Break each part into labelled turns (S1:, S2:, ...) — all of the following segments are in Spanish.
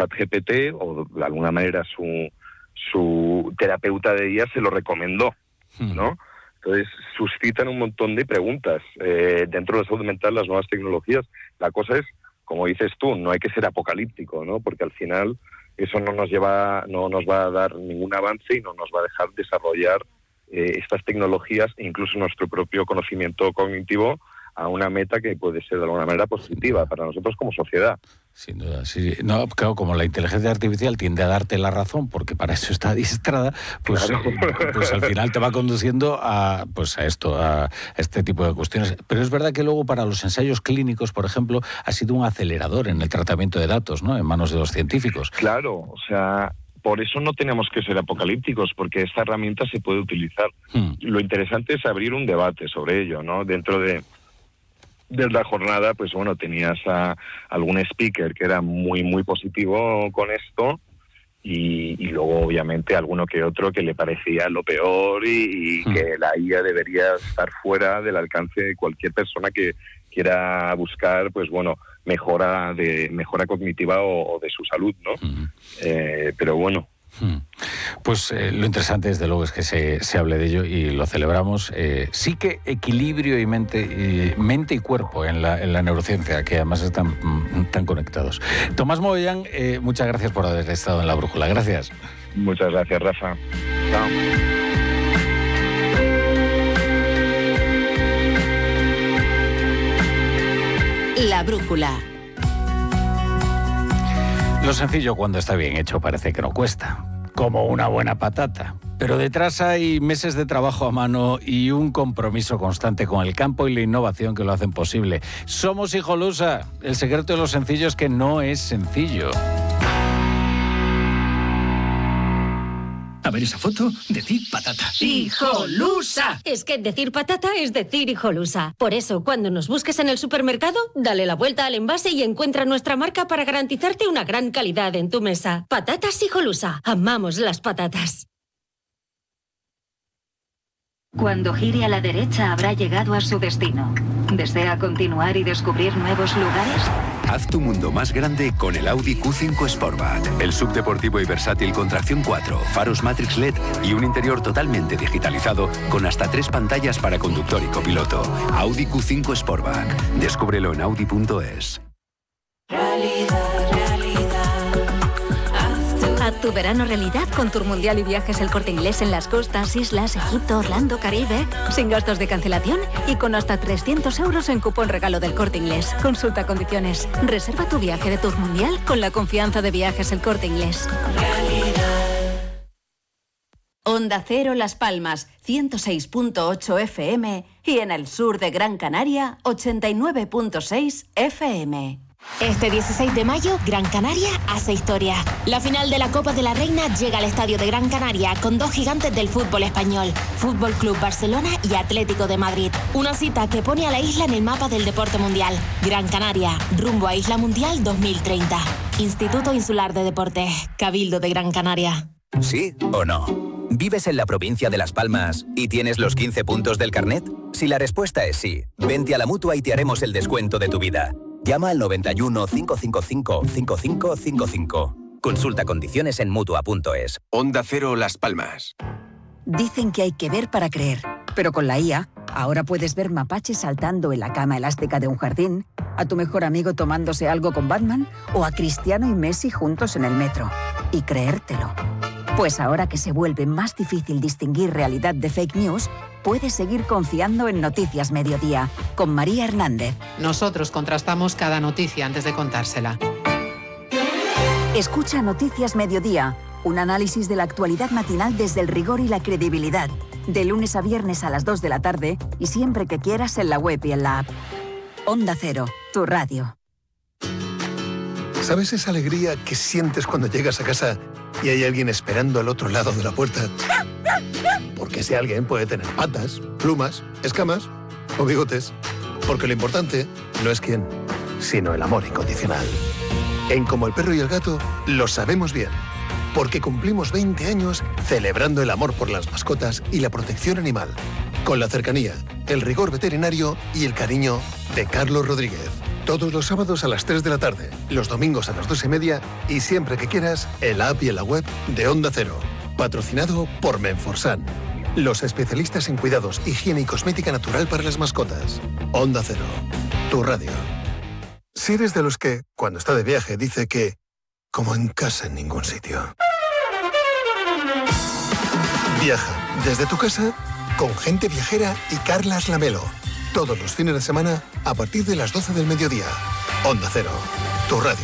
S1: ChatGPT, o de alguna manera su terapeuta de día se lo recomendó, ¿no? Entonces suscitan un montón de preguntas dentro de la salud mental, las nuevas tecnologías. La cosa es, como dices tú, no hay que ser apocalíptico, ¿no? Porque al final eso no nos va a dar ningún avance y no nos va a dejar desarrollar estas tecnologías e incluso nuestro propio conocimiento cognitivo a una meta que puede ser de alguna manera positiva para nosotros como sociedad.
S2: Sin duda, sí. No, claro, como la inteligencia artificial tiende a darte la razón, porque para eso está adiestrada, pues,
S1: claro.
S2: Pues al final te va conduciendo a este tipo de cuestiones. Pero es verdad que luego para los ensayos clínicos, por ejemplo, ha sido un acelerador en el tratamiento de datos, ¿no? En manos de los científicos.
S1: Claro, o sea, por eso no tenemos que ser apocalípticos, porque esta herramienta se puede utilizar. Lo interesante es abrir un debate sobre ello, ¿no? Dentro de la jornada, pues bueno, tenías a algún speaker que era muy, muy positivo con esto y luego, obviamente, alguno que otro que le parecía lo peor y que la IA debería estar fuera del alcance de cualquier persona que quiera buscar, pues bueno, mejora cognitiva o de su salud, ¿no? Pero bueno.
S2: Pues lo interesante, desde luego, es que se hable de ello y lo celebramos. Sí que equilibrio y mente y cuerpo en la neurociencia, que además están tan conectados. Tomás Mogollán, muchas gracias por haber estado en La Brújula. Gracias.
S1: Muchas gracias, Rafa. Chao.
S3: La Brújula.
S2: Lo sencillo, cuando está bien hecho, parece que no cuesta, como una buena patata. Pero detrás hay meses de trabajo a mano y un compromiso constante con el campo y la innovación que lo hacen posible. Somos Hijolusa. El secreto de lo sencillo es que no es sencillo.
S4: A ver esa foto, decir patata.
S5: ¡Hijolusa! Es que decir patata es decir Hijolusa. Por eso, cuando nos busques en el supermercado, dale la vuelta al envase y encuentra nuestra marca para garantizarte una gran calidad en tu mesa. Patatas Hijolusa. Amamos las patatas.
S6: Cuando gire a la derecha habrá llegado a su destino. ¿Desea continuar y descubrir nuevos lugares?
S7: Haz tu mundo más grande con el Audi Q5 Sportback. El subdeportivo y versátil con tracción 4, faros Matrix LED y un interior totalmente digitalizado con hasta 3 pantallas para conductor y copiloto. Audi Q5 Sportback. Descúbrelo en audi.es.
S3: Haz tu verano realidad con Tour Mundial y Viajes El Corte Inglés en las costas, islas, Egipto, Orlando, Caribe, sin gastos de cancelación y con hasta 300 euros en cupón regalo del Corte Inglés. Consulta condiciones. Reserva tu viaje de Tour Mundial con la confianza de Viajes El Corte Inglés. Onda Cero Las Palmas, 106.8 FM y en el sur de Gran Canaria, 89.6 FM.
S8: Este 16 de mayo, Gran Canaria hace historia. La final de la Copa de la Reina llega al Estadio de Gran Canaria con 2 gigantes del fútbol español, Fútbol Club Barcelona y Atlético de Madrid. Una cita que pone a la isla en el mapa del deporte mundial. Gran Canaria, rumbo a Isla Mundial 2030. Instituto Insular de Deportes, Cabildo de Gran Canaria.
S9: ¿Sí o no? ¿Vives en la provincia de Las Palmas y tienes los 15 puntos del carnet? Si la respuesta es sí, vente a la Mutua y te haremos el descuento de tu vida. Llama al 91 555 5555. Consulta condiciones en Mutua.es.
S7: Onda Cero Las Palmas.
S10: Dicen que hay que ver para creer, pero con la IA, ahora puedes ver mapaches saltando en la cama elástica de un jardín, a tu mejor amigo tomándose algo con Batman o a Cristiano y Messi juntos en el metro. Y creértelo. Pues ahora que se vuelve más difícil distinguir realidad de fake news, puedes seguir confiando en Noticias Mediodía, con María Hernández.
S11: Nosotros contrastamos cada noticia antes de contársela.
S10: Escucha Noticias Mediodía, un análisis de la actualidad matinal desde el rigor y la credibilidad. De lunes a viernes a las 2 de la tarde y siempre que quieras en la web y en la app. Onda Cero, tu radio.
S12: ¿Sabes esa alegría que sientes cuando llegas a casa y hay alguien esperando al otro lado de la puerta? Porque ese alguien puede tener patas, plumas, escamas o bigotes. Porque lo importante no es quién, sino el amor incondicional. En Como el Perro y el Gato lo sabemos bien. Porque cumplimos 20 años celebrando el amor por las mascotas y la protección animal. Con la cercanía, el rigor veterinario y el cariño de Carlos Rodríguez. Todos los sábados a las 3 de la tarde, los domingos a las 2:30 y siempre que quieras, en la app y en la web de Onda Cero. Patrocinado por Menforsan. Los especialistas en cuidados, higiene y cosmética natural para las mascotas. Onda Cero. Tu radio. Si eres de los que, cuando está de viaje, dice que, como en casa en ningún sitio. Viaja desde tu casa con Gente Viajera y Carlas Lamelo. Todos los fines de semana a partir de las 12 del mediodía. Onda Cero, tu radio.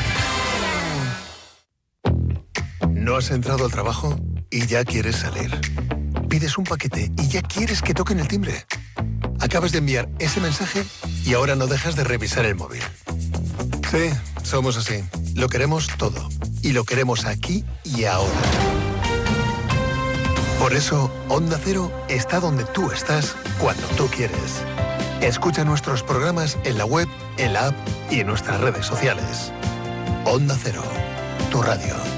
S12: ¿No has entrado al trabajo y ya quieres salir? Pides un paquete y ya quieres que toquen el timbre. Acabas de enviar ese mensaje y ahora no dejas de revisar el móvil. Sí, somos así. Lo queremos todo. Y lo queremos aquí y ahora. Por eso, Onda Cero está donde tú estás cuando tú quieres. Escucha nuestros programas en la web, en la app y en nuestras redes sociales. Onda Cero, tu radio.